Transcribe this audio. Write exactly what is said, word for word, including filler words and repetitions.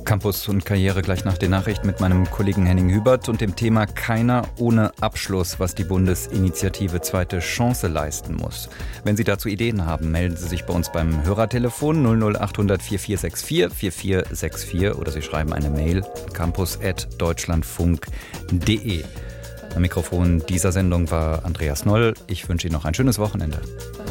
Campus und Karriere gleich nach den Nachrichten mit meinem Kollegen Henning Hübert und dem Thema Keiner ohne Abschluss, was die Bundesinitiative Zweite Chance leisten muss. Wenn Sie dazu Ideen haben, melden Sie sich bei uns beim Hörertelefon null null acht hundert vier vier sechs vier vier vier sechs vier oder Sie schreiben eine Mail campus at deutschlandfunk punkt de. Am Mikrofon dieser Sendung war Andreas Noll. Ich wünsche Ihnen noch ein schönes Wochenende.